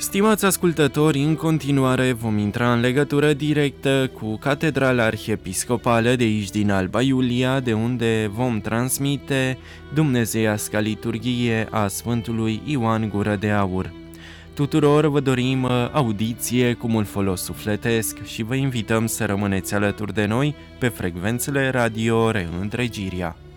Stimați ascultători, în continuare vom intra în legătură directă cu Catedrala Arhiepiscopală de aici din Alba Iulia, de unde vom transmite dumnezeiasca liturghie a Sfântului Ioan Gură de Aur. Tuturor vă dorim audiție cu mult folos sufletesc și vă invităm să rămâneți alături de noi pe frecvențele radio Reîntregirea.